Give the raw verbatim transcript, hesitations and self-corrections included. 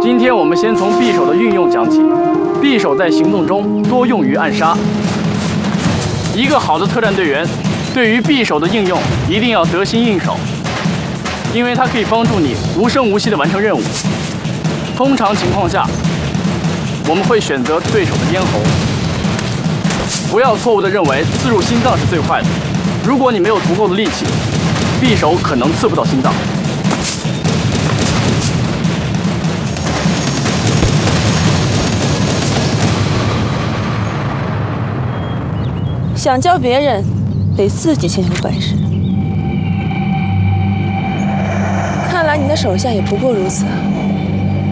今天我们先从匕首的运用讲起。匕首在行动中多用于暗杀。一个好的特战队员，对于匕首的应用一定要得心应手，因为它可以帮助你无声无息地完成任务。通常情况下，我们会选择对手的咽喉。不要错误地认为刺入心脏是最快的。如果你没有足够的力气，匕首可能刺不到心脏。 想教别人，得自己先有本事。看来你的手下也不过如此啊。